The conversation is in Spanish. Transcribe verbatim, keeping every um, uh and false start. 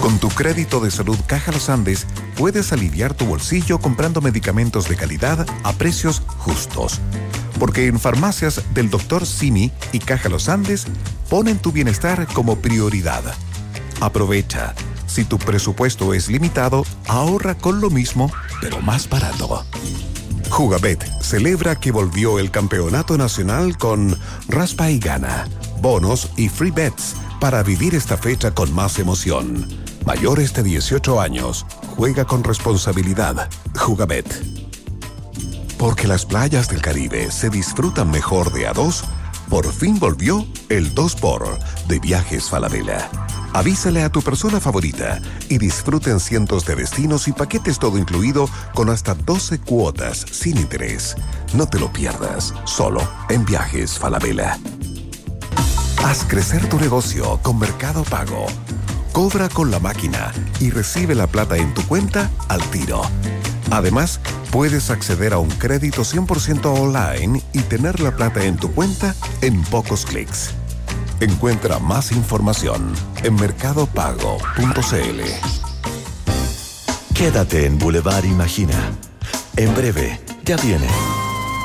Con tu crédito de salud Caja Los Andes, puedes aliviar tu bolsillo comprando medicamentos de calidad a precios justos. Porque en farmacias del doctor Simi y Caja Los Andes ponen tu bienestar como prioridad. Aprovecha. Si tu presupuesto es limitado, ahorra con lo mismo, pero más barato. Jugabet celebra que volvió el campeonato nacional con Raspa y Gana, bonos y free bets para vivir esta fecha con más emoción. Mayores de dieciocho años, juega con responsabilidad. Jugabet. Porque las playas del Caribe se disfrutan mejor de a dos, por fin volvió el dos por de Viajes Falabella. Avísale a tu persona favorita y disfruten cientos de destinos y paquetes todo incluido con hasta doce cuotas sin interés. No te lo pierdas, solo en Viajes Falabella. Haz crecer tu negocio con Mercado Pago. Cobra con la máquina y recibe la plata en tu cuenta al tiro. Además, puedes acceder a un crédito cien por ciento online y tener la plata en tu cuenta en pocos clics. Encuentra más información en mercado pago punto c l. Quédate en Boulevard Imagina. En breve, ya viene